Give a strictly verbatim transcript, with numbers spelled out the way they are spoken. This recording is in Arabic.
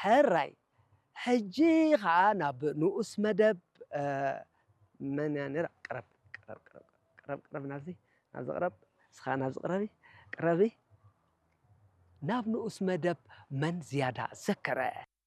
حراي حجي خانا بنؤس مدب آه من يعني قرب قرب قرب قرب قرب نفسي نفس قرب سخان نفس قربي قربي ناب نؤس مدب من زيادة سكرة